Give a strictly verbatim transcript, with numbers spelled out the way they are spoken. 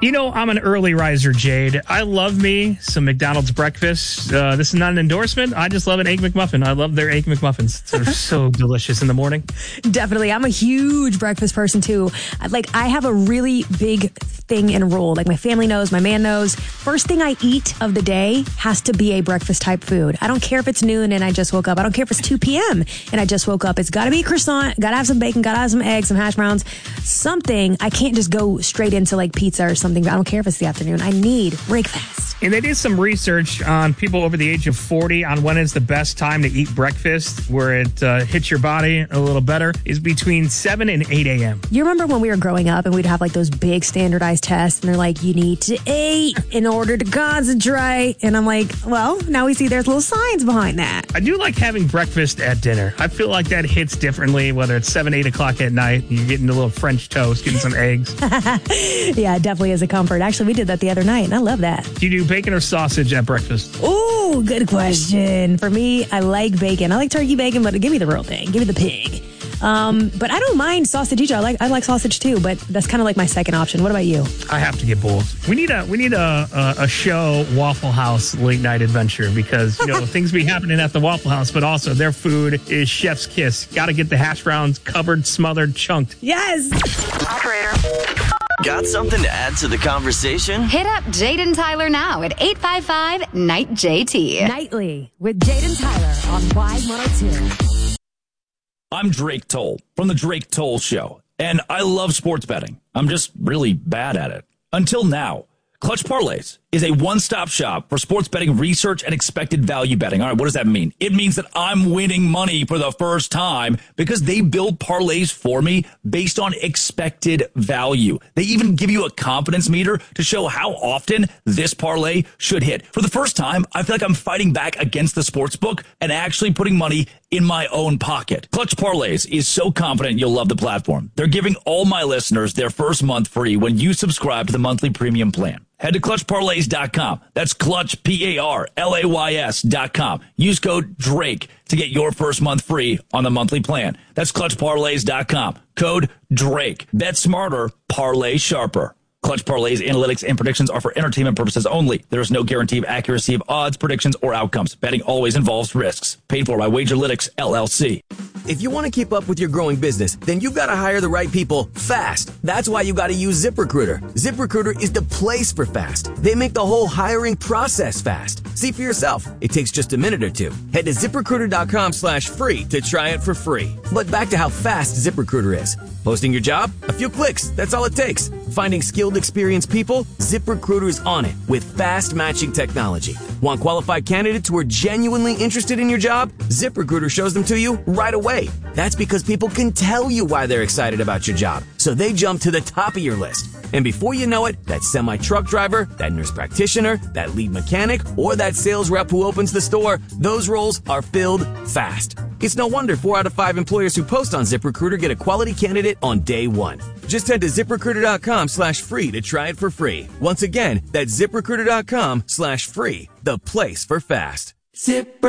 You know, I'm an early riser, Jade. I love me some McDonald's breakfast. Uh, this is not an endorsement. I just love an Egg McMuffin. I love their Egg McMuffins. They're so delicious in the morning. Definitely. I'm a huge breakfast person, too. Like, I have a really big thing and rule. Like, my family knows, my man knows. First thing I eat of the day has to be a breakfast type food. I don't care if it's noon and I just woke up. I don't care if it's two p.m. and I just woke up. It's got to be a croissant. Got to have some bacon. Got to have some eggs, some hash browns. Something. I can't just go straight into, like, pizza or something. I don't care if it's the afternoon. I need breakfast. And they did some research on people over the age of forty on when is the best time to eat breakfast, where it uh, hits your body a little better, is between seven and eight a.m. You remember when we were growing up and we'd have like those big standardized tests and they're like, you need to eat in order to concentrate. And I'm like, well, now we see there's little signs behind that. I do like having breakfast at dinner. I feel like that hits differently, whether it's seven, eight o'clock at night, you're getting a little French toast, getting some eggs. Yeah, it definitely is a comfort. Actually, we did that the other night and I love that. Do you do bacon or sausage at breakfast? Ooh, good question. For me, I like bacon. I like turkey bacon, but give me the real thing. Give me the pig. Um, but I don't mind sausage either. I like I like sausage too, but that's kind of like my second option. What about you? I have to get both. We need a we need a a, a show Waffle House late night adventure because you know things be happening at the Waffle House, but also their food is chef's kiss. Got to get the hash browns covered, smothered, chunked. Yes. Operator. Got something to add to the conversation? Hit up Jade and Tyler now at eight five five, N I G H J T. Nightly with Jade and Tyler on Y one oh two. I'm Drake Toll from The Drake Toll Show, and I love sports betting. I'm just really bad at it. Until now. Clutch Parlays is a one-stop shop for sports betting research and expected value betting. All right, what does that mean? It means that I'm winning money for the first time because they build parlays for me based on expected value. They even give you a confidence meter to show how often this parlay should hit. For the first time, I feel like I'm fighting back against the sports book and actually putting money in my own pocket. Clutch Parlays is so confident you'll love the platform. They're giving all my listeners their first month free when you subscribe to the monthly premium plan. Head to clutch parlays dot com. That's Clutch, P A R L A Y S dot com. Use code DRAKE to get your first month free on the monthly plan. That's clutch parlays dot com. Code DRAKE. Bet smarter, parlay sharper. Clutch Parlays, analytics, and predictions are for entertainment purposes only. There is no guarantee of accuracy of odds, predictions, or outcomes. Betting always involves risks. Paid for by Wagerlytics, L L C. If you want to keep up with your growing business, then you've got to hire the right people fast. That's why you got to use ZipRecruiter. ZipRecruiter is the place for fast. They make the whole hiring process fast. See for yourself. It takes just a minute or two. Head to ZipRecruiter.com slash free to try it for free. But back to how fast ZipRecruiter is. Posting your job? A few clicks. That's all it takes. Finding skilled, experienced people? ZipRecruiter is on it with fast matching technology. Want qualified candidates who are genuinely interested in your job? ZipRecruiter shows them to you right away. That's because people can tell you why they're excited about your job, so they jump to the top of your list. And before you know it, that semi-truck driver, that nurse practitioner, that lead mechanic, or that sales rep who opens the store, those roles are filled fast. It's no wonder four out of five employers who post on ZipRecruiter get a quality candidate on day one. Just head to ZipRecruiter.com slash free to try it for free. Once again, that's ZipRecruiter.com slash free, the place for fast. Zip.